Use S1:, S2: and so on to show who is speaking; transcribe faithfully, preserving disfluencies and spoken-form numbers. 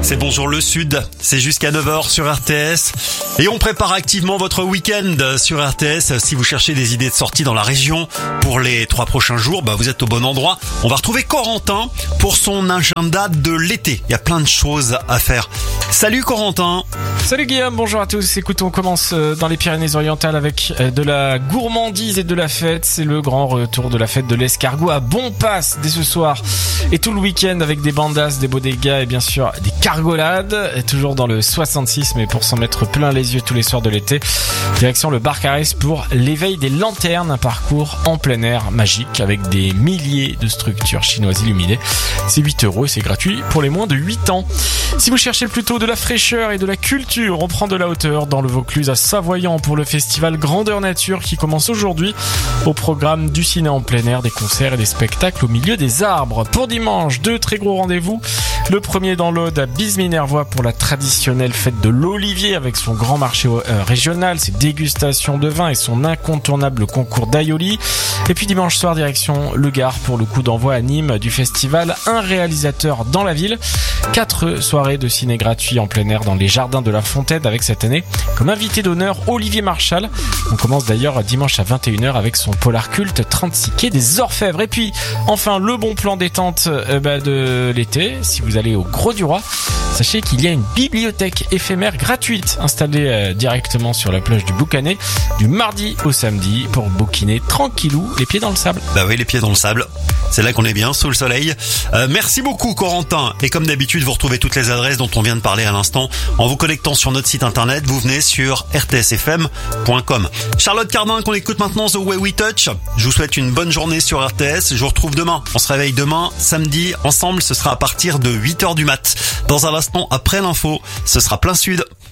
S1: C'est Bonjour le Sud, c'est jusqu'à neuf heures sur R T S. Et on prépare activement votre week-end sur R T S. Si vous cherchez des idées de sortie dans la région pour les trois prochains jours, bah vous êtes au bon endroit. On va retrouver Corentin pour son agenda de l'été. Il y a plein de choses à faire. Salut Corentin.
S2: Salut Guillaume, bonjour à tous. Écoute, on commence dans les Pyrénées-Orientales avec de la gourmandise et de la fête. C'est le grand retour de la fête de l'escargot à Bonpass dès ce soir. Et tout le week-end avec des bandas, des bodegas et bien sûr des cargolades. Et toujours dans le soixante-six, mais pour s'en mettre plein les yeux tous les soirs de l'été. Direction le Barcarès pour l'éveil des lanternes, un parcours en plein air magique avec des milliers de structures chinoises illuminées. C'est huit euros et c'est gratuit pour les moins de huit ans. Si vous cherchez plutôt de la fraîcheur et de la culture, on prend de la hauteur dans le Vaucluse à Savoyant pour le festival Grandeur Nature qui commence aujourd'hui. Au programme du ciné en plein air, des concerts et des spectacles au milieu des arbres. Pour dimanche, deux très gros rendez-vous. Le premier dans l'Aude à Bisminervois pour la traditionnelle fête de l'Olivier avec son grand marché régional, ses dégustations de vin et son incontournable concours d'aioli. Et puis dimanche soir, direction Le Gard pour le coup d'envoi à Nîmes du festival Un réalisateur dans la ville. Quatre soirées de ciné gratuit en plein air dans les jardins de la Fontaine avec cette année comme invité d'honneur Olivier Marchal. On commence d'ailleurs dimanche à vingt et une heures avec son polar culte trente-six quai des Orfèvres. Et puis enfin le bon plan détente euh, bah, de l'été, si vous allez au Gros du Roi, sachez qu'il y a une bibliothèque éphémère gratuite installée euh, directement sur la plage du Boucanet du mardi au samedi pour bouquiner tranquillou les pieds dans le sable.
S1: Bah oui, les pieds dans le sable. C'est là qu'on est bien, sous le soleil. Euh, merci beaucoup Corentin. Et comme d'habitude, vous retrouvez toutes les adresses dont on vient de parler à l'instant en vous connectant sur notre site internet. Vous venez sur r t s f m point com. Charlotte Cardin qu'on écoute maintenant, The Way We Touch. Je vous souhaite une bonne journée sur R T S. Je vous retrouve demain. On se réveille demain, samedi. Ensemble, ce sera à partir de huit heures du mat. Dans un instant, après l'info, ce sera plein sud.